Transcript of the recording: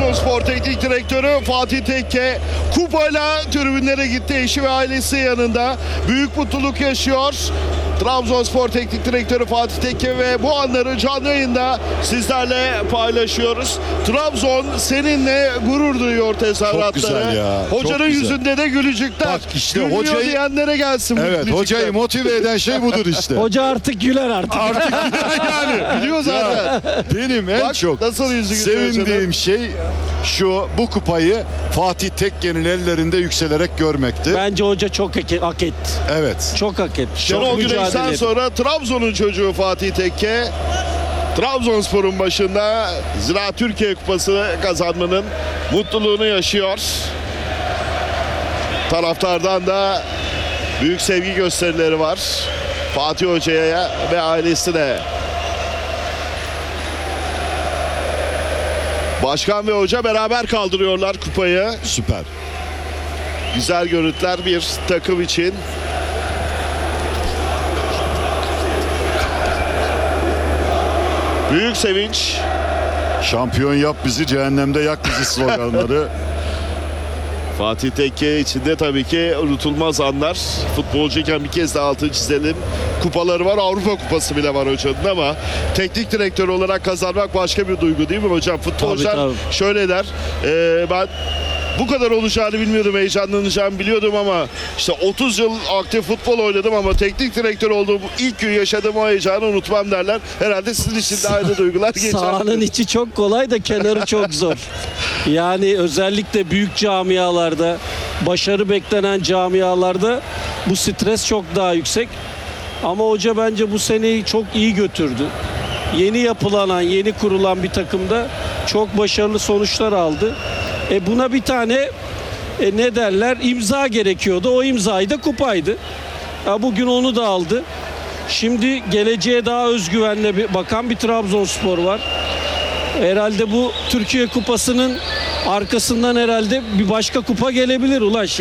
Trabzonspor Teknik Direktörü Fatih Tekke kupayla tribünlere gitti. Eşi ve ailesi yanında büyük mutluluk yaşıyor. Trabzonspor Teknik Direktörü Fatih Tekke ve bu anları canlı yayında sizlerle paylaşıyoruz. Trabzon seninle gurur duyuyor tezahüratları. Çok güzel ya, çok Hocanın güzel. yüzünde de gülücükler. Bak işte Gülmüyor hocayı- diyenlere gelsin bu Evet, gülücükler. hocayı motive eden şey budur işte. Hoca artık güler artık. Artık yani Biliyor zaten. benim en Bak, çok nasıl yüzü gülüyor sevindiğim şey şu: bu kupayı Fatih Tekke'nin ellerinde yükselerek görmekti. Bence hoca çok hak etti. Evet. Çok hak etti. Şenol Çok Güneş'ten mücadele etti. sonra Trabzon'un çocuğu Fatih Tekke Trabzonspor'un başında Ziraat Türkiye Kupası kazanmanın mutluluğunu yaşıyor. Taraftardan da büyük sevgi gösterileri var Fatih Hoca'ya ve ailesine. Başkan ve hoca beraber kaldırıyorlar kupayı. Süper. Güzel görüntüler bir takım için. Büyük sevinç. Şampiyon yap bizi, cehennemde yak bizi sloganları. Fatih Tekke içinde tabii ki unutulmaz anlar. Futbolcuyken bir kez daha altını çizelim. Kupaları var, Avrupa Kupası bile var hocanın ama teknik direktör olarak kazanmak başka bir duygu değil mi hocam? Futbolcular Tabii. şöyle der. Ben bu kadar olacağını bilmiyordum, heyecanlanacağımı biliyordum ama işte 30 yıl aktif futbol oynadım ama teknik direktör olduğum ilk gün yaşadığım o heyecanı unutmam derler. Herhalde sizin için de aynı duygular geçer. Sahanın içi çok kolay da kenarı çok zor. Yani özellikle büyük camialarda, başarı beklenen camialarda bu stres çok daha yüksek. Ama hoca bence bu seneyi çok iyi götürdü. Yeni yapılanan, yeni kurulan bir takımda çok başarılı sonuçlar aldı. Buna bir tane ne derler, imza gerekiyordu. O imzayı da kupaydı. Bugün onu da aldı. Şimdi geleceğe daha özgüvenle bakan bir Trabzonspor var. Herhalde bu Türkiye Kupası'nın arkasından herhalde bir başka kupa gelebilir Ulaş.